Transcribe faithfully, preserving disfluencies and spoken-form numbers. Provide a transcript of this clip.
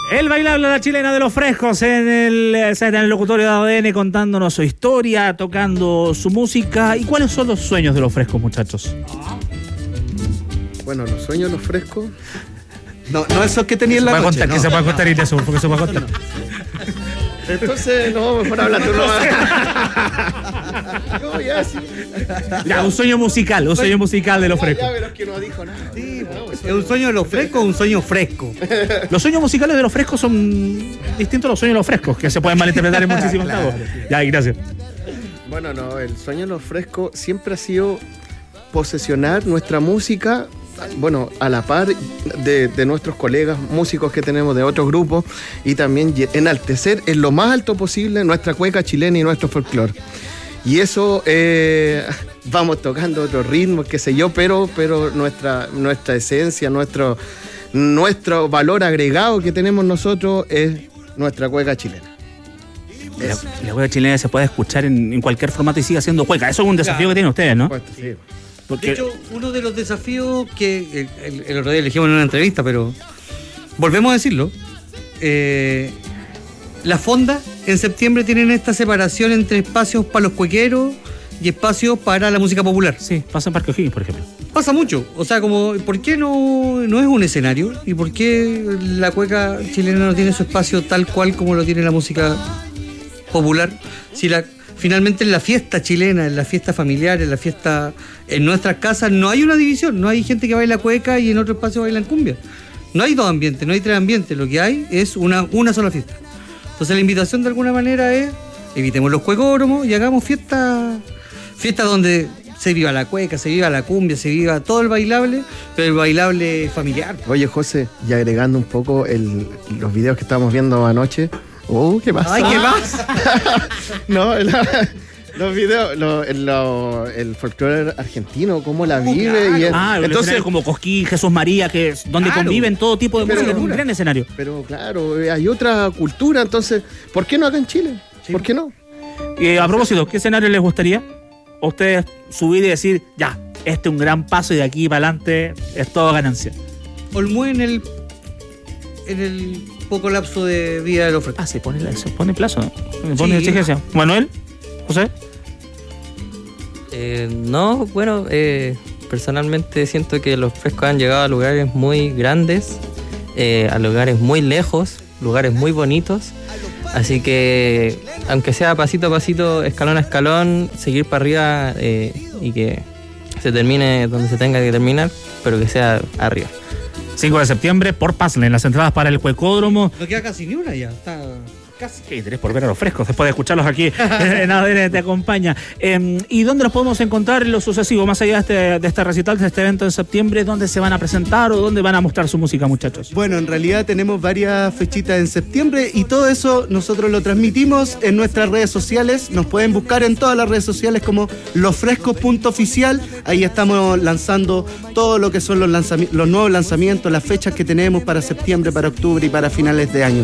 El bailable, la chilena de los frescos en el, en el locutorio de A D N contándonos su historia, tocando su música. ¿Y cuáles son los sueños de los frescos, muchachos? Bueno, los sueños de los frescos... No, no esos que tenía en la noche. Contar, no. Que se puede contar y eso, porque se puede contar. Entonces, no, mejor habla tú nomás. No, ya, sí. Ya, un sueño musical, un sueño musical de los frescos. Ya, pero es que no dijo nada. Sí, no, ¿es un sueño de los frescos o un sueño fresco? Los sueños musicales de los frescos son distintos a los sueños de los frescos, que se pueden malinterpretar en muchísimos Claro, casos. sí. Ya, gracias. Bueno, no, el sueño de los frescos siempre ha sido posesionar nuestra música, bueno, a la par de, de nuestros colegas músicos que tenemos de otros grupos, y también enaltecer en lo más alto posible nuestra cueca chilena y nuestro folclore. Y eso, eh, vamos tocando otros ritmos, qué sé yo, pero, pero nuestra, nuestra esencia, nuestro, nuestro valor agregado que tenemos nosotros es nuestra cueca chilena. La, la cueca chilena se puede escuchar en, en cualquier formato y sigue siendo cueca. Eso es un desafío Claro. que tienen ustedes, ¿no? Pues, sí. Porque De hecho, uno de los desafíos que el, el, el otro día elegimos en una entrevista, pero volvemos a decirlo, eh, las fondas en septiembre tienen esta separación entre espacios para los cuequeros y espacios para la música popular. sí, pasa en Parque O'Higgins, por ejemplo. Pasa mucho, o sea, como, ¿por qué no, no es un escenario? ¿Y por qué la cueca chilena no tiene su espacio tal cual como lo tiene la música popular? Si la, finalmente en la fiesta chilena, en la fiesta familiar, en la fiesta, en nuestras casas, no hay una división, no hay gente que baila cueca y en otro espacio bailan cumbia. No hay dos ambientes, no hay tres ambientes, lo que hay es una, una sola fiesta. Entonces la invitación de alguna manera es, evitemos los cuecóromos y hagamos fiestas, fiestas donde se viva la cueca, se viva la cumbia, se viva todo el bailable, pero el bailable familiar. Oye, José, y agregando un poco el, los videos que estábamos viendo anoche. Oh, ¿qué pasa? ¡Ay, qué más! No, la- los videos, lo, lo- el folclore argentino, cómo la vive. claro. Y el- Ah, entonces, como Cosquín, Jesús María, que es donde Claro. conviven todo tipo de Pero- música, es un gran escenario. pero claro, eh, hay otra cultura, entonces, ¿por qué no acá en Chile? ¿Por qué no? Eh, a propósito, ¿qué escenario les gustaría a ustedes subir y decir, ya, este es un gran paso y de aquí para adelante es todo ganancia? Olmué en el, en el poco lapso de vida de los frescos. Ah, se pone, la- se pone plazo, ¿no? Se pone Sí. exigencia. Manuel, José. Eh, no, bueno, eh, personalmente siento que los frescos han llegado a lugares muy grandes, eh, a lugares muy lejos, lugares muy bonitos. Así que, aunque sea pasito a pasito, escalón a escalón, seguir para arriba eh, y que se termine donde se tenga que terminar, pero que sea arriba. cinco de septiembre por Pazle, en las entradas para el Cuecódromo. No queda casi ni una ya, está casi. Qué interés por ver a los frescos después de escucharlos aquí en A D N Te Acompaña. Eh, ¿Y dónde los podemos encontrar en lo sucesivo, más allá de este, de este recital, de este evento en septiembre? ¿Dónde se van a presentar o dónde van a mostrar su música, muchachos? Bueno, en realidad tenemos varias fechitas en septiembre y todo eso nosotros lo transmitimos en nuestras redes sociales. Nos pueden buscar en todas las redes sociales como losfrescos punto oficial. Ahí estamos lanzando todo lo que son los, lanzami- los nuevos lanzamientos, las fechas que tenemos para septiembre, para octubre y para finales de año.